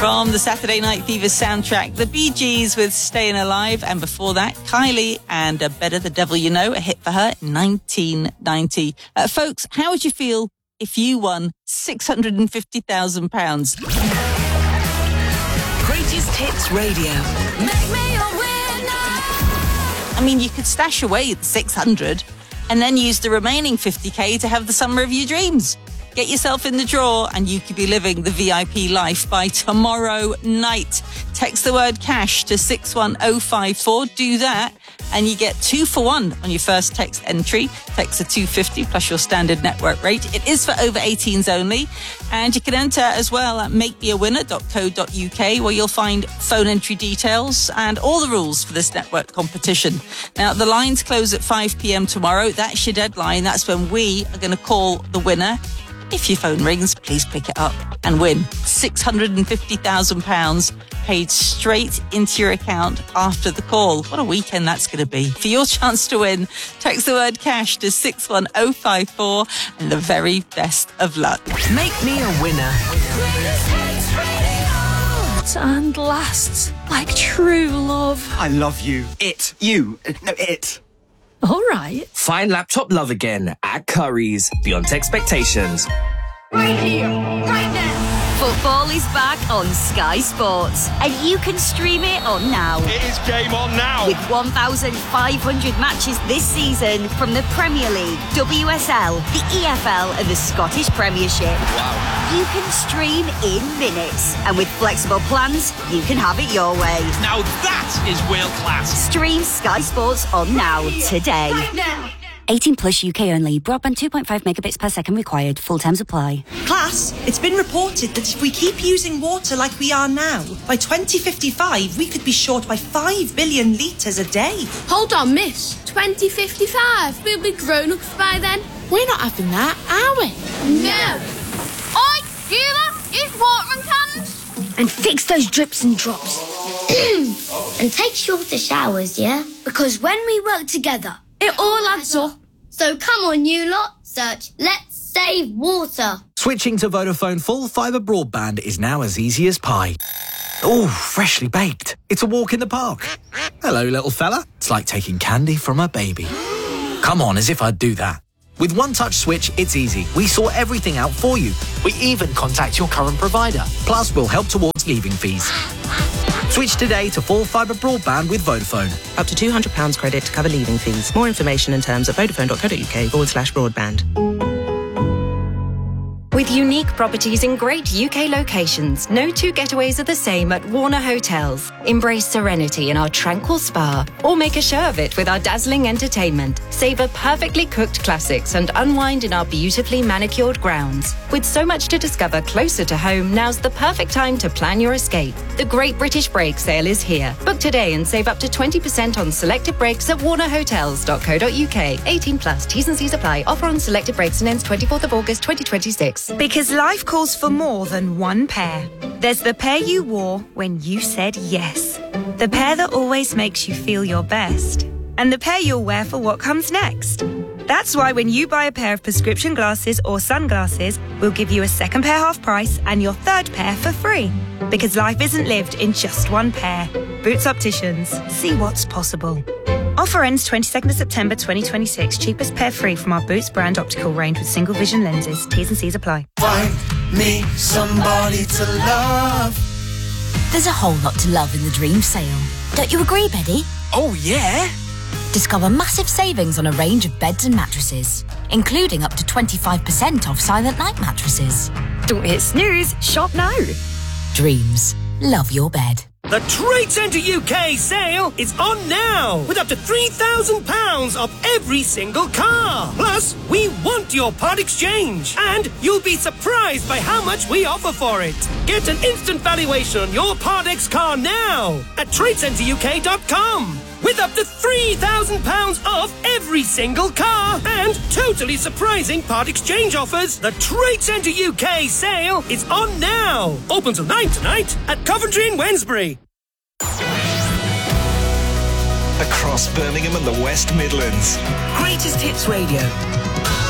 From the Saturday Night Fever soundtrack, the Bee Gees with Stayin' Alive, and before that, Kylie and Better the Devil You Know, a hit for her in 1990. Folks, how would you feel if you won £650,000? Greatest Hits Radio. Make me a winner. I mean, you could stash away the 600 and then use the remaining 50k to have the summer of your dreams. Get yourself in the draw and you could be living the VIP life by tomorrow night. Text the word cash to 61054. Do that and you get 2 for 1 on your first text entry. Text a 250 plus your standard network rate. It is for over 18s only. And you can enter as well at makemeawinner.co.uk, where you'll find phone entry details and all the rules for this network competition. Now, the lines close at 5 p.m. tomorrow. That's your deadline. That's when we are going to call the winner. If your phone rings, please pick it up and win £650,000 paid straight into your account after the call. What a weekend that's going to be. For your chance to win, text the word cash to 61054 and the very best of luck. Make me a winner. And lasts like true love. I love you. It. You. No, it. All right. Find laptop love again at Curry's. Beyond expectations. Right here, right now. Football is back on Sky Sports, and you can stream it on now. It is game on now. With 1,500 matches this season from the Premier League, WSL, the EFL, and the Scottish Premiership. Wow. You can stream in minutes, and with flexible plans, you can have it your way. Now that is world class. Stream Sky Sports on now today. Right now. 18 plus UK only. Broadband 2.5 megabits per second required. Full terms apply. Class, it's been reported that if we keep using water like we are now, by 2055 we could be short by 5 billion litres a day. Hold on, miss. 2055. We'll be grown-ups by then. We're not having that, are we? No. Oi, Sheila, use watering cans. And fix those drips and drops. And take shorter showers, yeah? Because when we work together, it all adds up. So come on, you lot. Search Let's Save Water. Switching to Vodafone full fibre broadband is now as easy as pie. Oh, freshly baked. It's a walk in the park. Hello, little fella. It's like taking candy from a baby. Come on, as if I'd do that. With One Touch Switch, it's easy. We sort everything out for you. We even contact your current provider. Plus, we'll help towards leaving fees. Switch today to full fibre broadband with Vodafone. Up to £200 credit to cover leaving fees. More information and terms at vodafone.co.uk/broadband. With unique properties in great UK locations, no two getaways are the same at Warner Hotels. Embrace serenity in our tranquil spa, or make a show of it with our dazzling entertainment. Savor perfectly cooked classics and unwind in our beautifully manicured grounds. With so much to discover closer to home, now's the perfect time to plan your escape. The Great British Break sale is here. Book today and save up to 20% on selected breaks at warnerhotels.co.uk. 18 plus. T's and C's apply. Offer on selected breaks and ends 24th of August 2026. Because life calls for more than one pair. There's the pair you wore when you said yes. The pair that always makes you feel your best. And the pair you'll wear for what comes next. That's why when you buy a pair of prescription glasses or sunglasses, we'll give you a second pair half price and your third pair for free. Because life isn't lived in just one pair. Boots Opticians. See what's possible. Offer ends 22nd of September 2026. Cheapest pair free from our Boots brand optical range with single vision lenses. T's and C's apply. Find me somebody to love. There's a whole lot to love in the Dream sale. Don't you agree, Betty? Oh, yeah. Discover massive savings on a range of beds and mattresses, including up to 25% off Silent Night mattresses. Don't hit snooze. Shop now. Dreams. Love your bed. The Trade Centre UK sale is on now with up to £3,000 off every single car. Plus, we want your part exchange and you'll be surprised by how much we offer for it. Get an instant valuation on your Part X car now at TradeCentreUK.com with up to £3,000 off every single car and totally surprising part exchange offers. The Trade Centre UK sale is on now. Open till 9 tonight at Coventry and Wednesbury. Across Birmingham and the West Midlands. Greatest Hits Radio.